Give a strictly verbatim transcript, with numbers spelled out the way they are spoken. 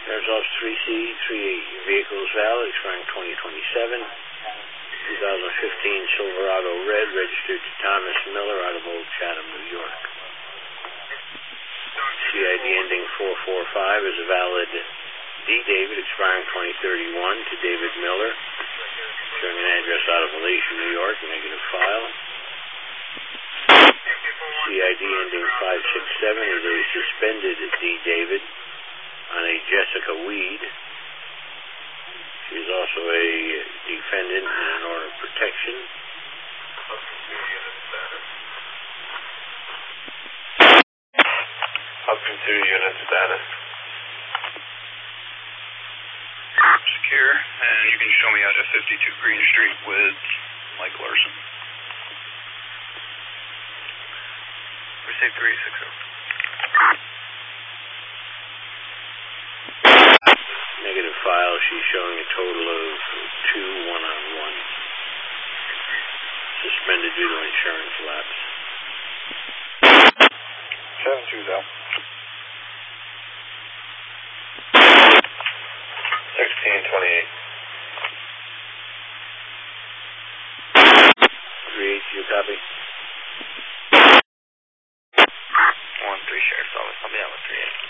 There's also three C, three vehicles valid, expiring twenty twenty-seven. two thousand fifteen Silverado Red, registered to Thomas Miller out of Old Chatham, New York. C I D ending four four five is a valid D. David, expiring twenty thirty-one, to David Miller, showing an address out of Malaysia, New York, negative file. C I D ending five six seven is a suspended D. David on a Jessica Weed. She is also a defendant in an order of protection. Hudson two unit status. Secure, and you can show me out at fifty-two Green Street with Mike Larson. Receive three six zero. Negative file, she's showing a total of two one-on-one. Suspended due to insurance lapse. seven two zero. sixteen twenty-eight. three eight, you copy? one three Sheriff's Office, I'll be out with three eight.